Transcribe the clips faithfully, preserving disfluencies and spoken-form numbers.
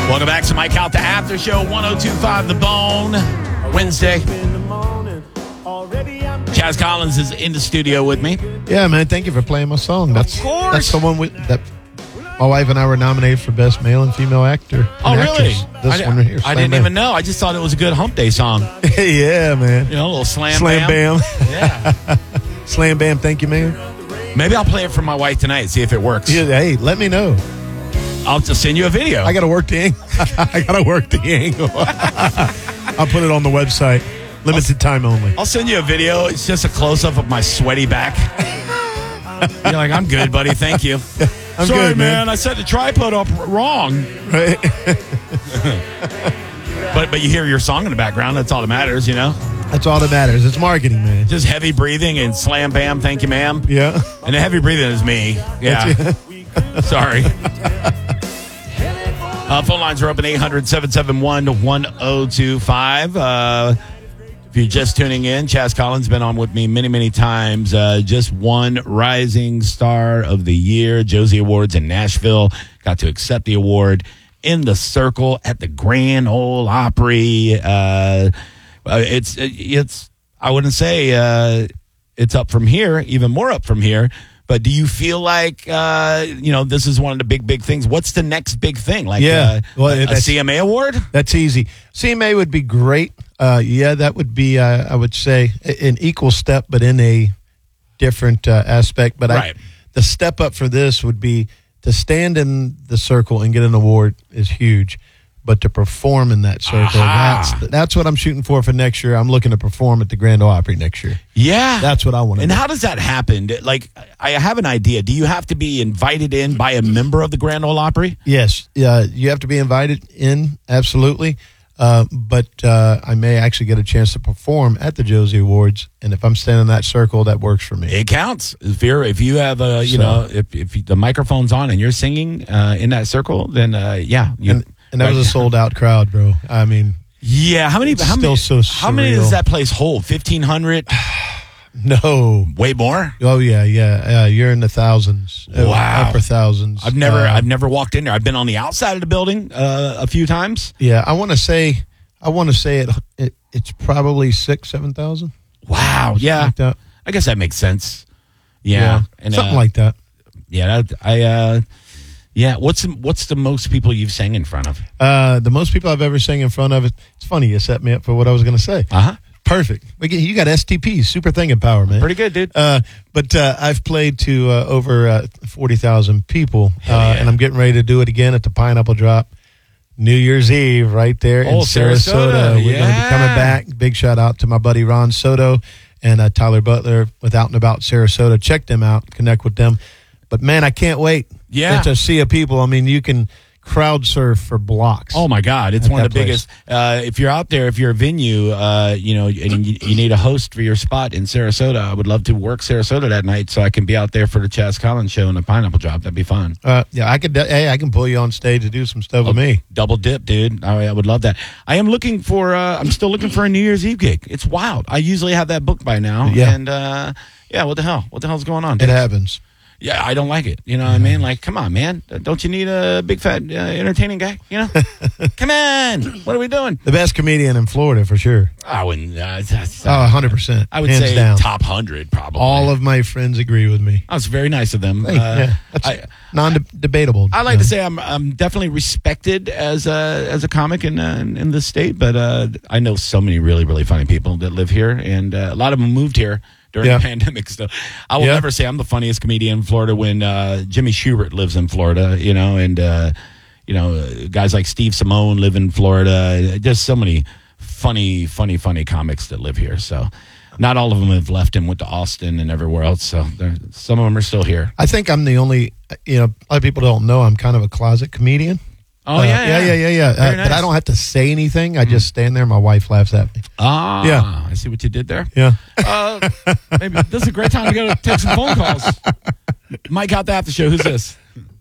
Welcome back to Mike Out the After Show, one oh two point five The Bone, Wednesday. Chaz Collins is in the studio with me. Yeah, man, thank you for playing my song. That's, of course. That's the one we, that my wife and I were nominated for Best Male and Female Actor. Oh, and really? Actress. This I, one right here. I didn't Bam. even know. I just thought it was a good hump day song. Yeah, man. You know, a little slam, Slam bam. bam. Yeah. Slam bam, thank you, man. Maybe I'll play it for my wife tonight, see if it works. Yeah, hey, let me know. I'll just send you a video. I got to work the angle. I got to work the angle. I'll put it on the website. Limited time only. I'll send you a video. It's just a close-up of my sweaty back. You're like, I'm good, buddy. Thank you. I'm Sorry, good, man. I set the tripod up wrong. Right? But but you hear your song in the background. That's all that matters, you know? That's all that matters. It's marketing, man. Just heavy breathing and slam, bam, thank you, ma'am. Yeah. And the heavy breathing is me. Yeah. Sorry. Uh, phone lines are open, eight hundred, seven seven one, one oh two five. Uh, if you're just tuning in, Chaz Collins been on with me many, many times. Uh, just won Rising Star of the Year, Josie Awards in Nashville. Got to accept the award in the Circle at the Grand Ole Opry. Uh, it's, it's, I wouldn't say uh, it's up from here, even more up from here. But do you feel like, uh, you know, this is one of the big, big things? What's the next big thing? Like Yeah. uh, Well, a, a that's- C M A award? That's easy. C M A would be great. Uh, yeah, that would be, uh, I would say, an equal step, but in a different uh, aspect. But Right. I, the step up for this would be to stand in the circle and get an award is huge. But to perform in that circle, Aha. that's that's what I'm shooting for for next year. I'm looking to perform at the Grand Ole Opry next year. Yeah. That's what I want to And do. how does that happen? Like, I have an idea. Do you have to be invited in by a member of the Grand Ole Opry? Yes, uh, you have to be invited in, absolutely. Uh, but uh, I may actually get a chance to perform at the Josie Awards, and if I'm standing in that circle, that works for me. It counts. If you're, if you have a, you So- know, if, if the microphone's on and you're singing uh, in that circle, then uh, yeah. You, And, and that was a sold out crowd, bro. I mean, yeah. How many? It's How many? still so how many surreal. does that place hold? Fifteen hundred? no. Way more? Oh yeah, yeah. Uh, you're in the thousands. uh, Wow. upper thousands. I've never, Uh, I've never walked in there. I've been on the outside of the building uh, a few times. Yeah, I want to say, I want to say it, it. It's probably six, seven thousand. Wow. Yeah. Like that. I guess that makes sense. Yeah. And, something uh, like that. Yeah. That, I. Uh, yeah. What's the, what's the most people you've sang in front of? Uh, the most people I've ever sang in front of it. It's funny you set me up for what I was going to say. Uh huh. Perfect. We get, you got S T P, super thinking power, man. Pretty good, dude. Uh, but uh, I've played to uh, over uh, forty thousand people, uh, Hell yeah. and I'm getting ready to do it again at the Pineapple Drop New Year's Eve right there in Oh, Sarasota. Sarasota. We're going to Yeah. be coming back. Big shout out to my buddy Ron Soto and uh, Tyler Butler with Out and About Sarasota. Check them out. Connect with them. But, man, I can't wait Yeah. to see a people. I mean, you can crowd surf for blocks. Oh my God! It's At one of the that biggest. Uh, if you're out there, if you're a venue, uh, you know, and you, you need a host for your spot in Sarasota, I would love to work Sarasota that night so I can be out there for the Chaz Collins show and the Pineapple Drop. That'd be fun. Uh, yeah, I could. Hey, I can pull you on stage to do some stuff with me. Double dip, dude. I, I would love that. I am looking for. Uh, I'm still looking for a New Year's Eve gig. It's wild. I usually have that booked by now. Yeah. And uh, yeah, what the hell? What the hell's going on? It dude? happens. Yeah, I don't like it. You know what I mean? Like, come on, man. Don't you need a big fat uh, entertaining guy? You know? Come on. What are we doing? The best comedian in Florida for sure. I wouldn't. Uh, that's- Oh, one hundred percent. I would Hands say down. top hundred, probably. All of my friends agree with me. That was very nice of them. Hey, Uh, yeah, that's I, non-debatable. I like to say I'm I'm definitely respected as a as a comic in uh, in, in this state, but uh, I know so many really really funny people that live here, and uh, a lot of them moved here during Yeah. the pandemic. So I will Yeah. never say I'm the funniest comedian in Florida when uh, Jimmy Schubert lives in Florida, you know, and uh, you know uh, guys like Steve Simone live in Florida. There's so many funny, funny, funny comics that live here. So. Not all of them have left and went to Austin and everywhere else. So there- some of them are still here. I think I'm the only, you know, a lot of people don't know I'm kind of a closet comedian. Oh, Uh, yeah, yeah, yeah, yeah, yeah. Very Uh, But nice. I don't have to say anything. I just stand there. My wife laughs at me. Ah, Yeah. I see what you did there. Yeah. Uh, maybe this is a great time to go to take some phone calls. Mike out the after show. Who's this?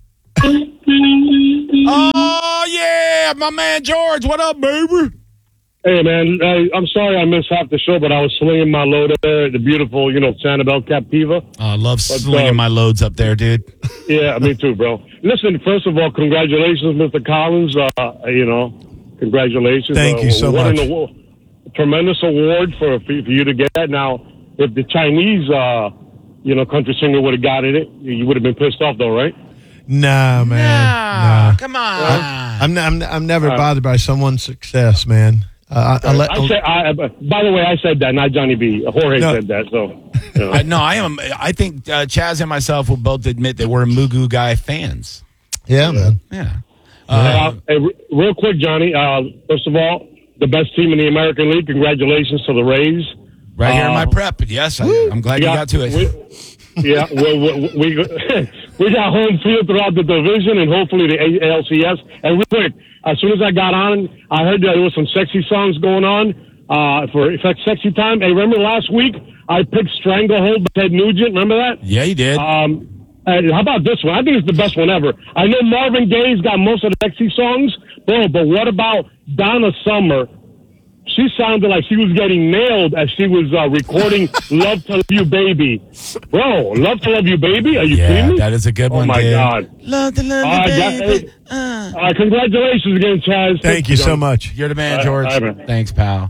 Oh yeah, my man George. What up, baby? Hey, man, I, I'm sorry I missed half the show, but I was slinging my load there at the beautiful, you know, Sanibel Captiva. Oh, I love But, slinging uh, my loads up there, dude. Yeah, me too, bro. listen, first of all, congratulations, Mister Collins. Uh, you know, congratulations. Thank uh, you so what much. An award, tremendous award for, for you to get that. Now, if the Chinese, uh, you know, country singer would have gotten it, you would have been pissed off, though, right? Nah, man. Nah, Nah. come on. I'm, I'm, I'm never Uh, bothered by someone's success, man. Uh, I, I let, I said, I, by the way, I said that, not Johnny B. Jorge No. said that, so. You know. I, no, I am. I think uh, Chaz and myself will both admit that we're Mugu Guy fans. yeah, man. Yeah. Uh, hey, r- real quick, Johnny. Uh, first of all, the best team in the American League. Congratulations to the Rays. Right here in my Uh, prep. Yes, I, I'm glad you yeah, got to it. We, yeah, we, we, we, we got home field throughout the division and hopefully the A L C S. And real quick, as soon as I got on, I heard that there was some sexy songs going on uh, for effect sexy time. Hey, remember last week I picked Stranglehold by Ted Nugent? Remember that? Yeah, you did. Um, and how about this one? I think it's the best one ever. I know Marvin Gaye's got most of the sexy songs, bro, but what about Donna Summer? She sounded like she was getting nailed as she was uh, recording Love to Love You Baby. Bro, Love to Love You Baby? Are you yeah, kidding me? that is a good Oh, one, my dude. God. Love to love All you, right, guys, baby. hey, uh, congratulations again, Chaz. Thank you so John. much. You're the man, Uh, George. all right, man. Thanks, pal.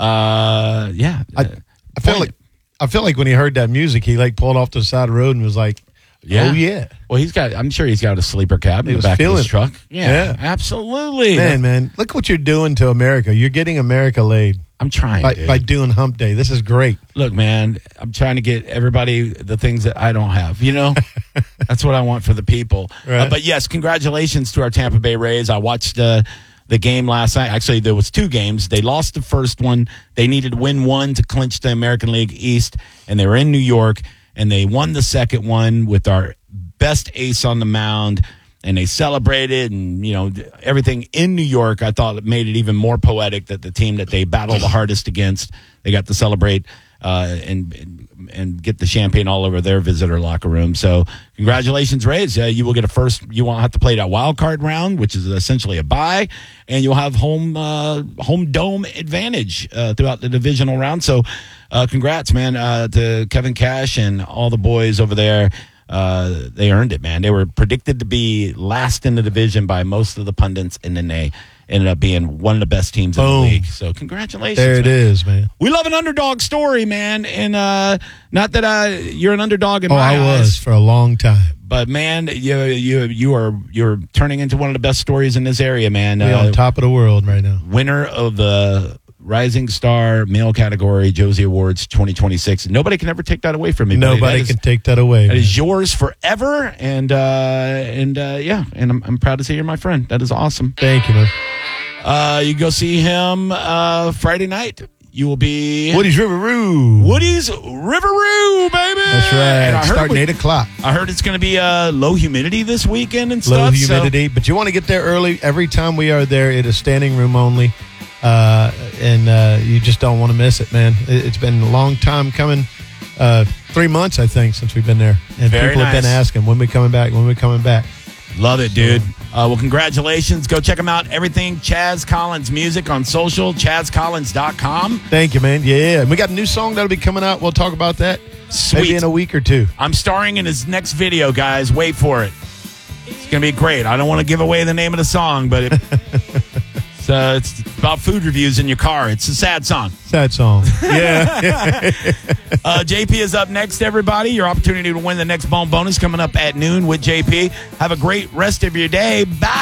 Uh, yeah. I, I feel like I feel like when he heard that music, he like pulled off to the side of the road and was like, Yeah. "Oh yeah, Well, he's got. I'm sure he's got a sleeper cab He in the was back of feeling his it. truck. Yeah, Yeah. absolutely. man, man, look what you're doing to America. You're getting America laid I'm trying. by, dude. by doing Hump Day. This is great." Look, man, I'm trying to get everybody the things that I don't have. You know, that's what I want for the people. Right. Uh, but yes, congratulations to our Tampa Bay Rays. I watched uh, the game last night. Actually, there was two games. They lost the first one. They needed to win one to clinch the American League East, and they were in New York. And they won the second one with our best ace on the mound. And they celebrated, and you know everything in New York. I thought it made it even more poetic that the team that they battled the hardest against, they got to celebrate uh, and and get the champagne all over their visitor locker room. So congratulations, Rays! Uh, you will get a first. You won't have to play that wild card round, which is essentially a bye, and you'll have home uh, home dome advantage uh, throughout the divisional round. So uh, congrats, man, uh, to Kevin Cash and all the boys over there. Uh, they earned it, man. They were predicted to be last in the division by most of the pundits, and then they ended up being one of the best teams in Boom. the league. So congratulations. There it man. is, man. We love an underdog story, man. And uh, not that uh, you're an underdog in Oh, my I eyes, was for a long time. but man, you you you are you're turning into one of the best stories in this area, man. We're Uh, on top of the world right now. winner of the Rising Star Male Category Josie Awards twenty twenty-six. Nobody can ever take that away from me. buddy. Nobody That is- can take that away. That man. is yours forever, and uh, and uh, yeah, and I'm, I'm proud to say you're my friend. That is awesome. Thank you, man. Uh, you go see him uh, Friday night. You will be Woody's River Roo. Woody's Riveroo, baby. That's And I right. heard Starting we- eight o'clock. I heard it's going to be uh, low humidity this weekend and Low stuff. so- humidity, but you want to get there early. Every time we are there, it is standing room only, uh, and uh, you just don't want to miss it, man. It, it's been a long time coming. Uh, three months, I think, since we've been there, and Very people have been nice. asking when we coming back. When we coming back? Love it, dude. Uh, well, congratulations. Go check him out. Everything Chaz Collins Music on social, chaz collins dot com. Thank you, man. Yeah, and we got a new song that'll be coming out. We'll talk about that Sweet. maybe in a week or two. I'm starring in his next video, guys. Wait for it. It's going to be great. I don't want to give away the name of the song, but it, it's, uh, it's about food reviews in your car. It's a sad song. Sad song. Yeah. Uh, J P is up next, everybody. Your opportunity to win the next Bone Bonus coming up at noon with J P. Have a great rest of your day. Bye.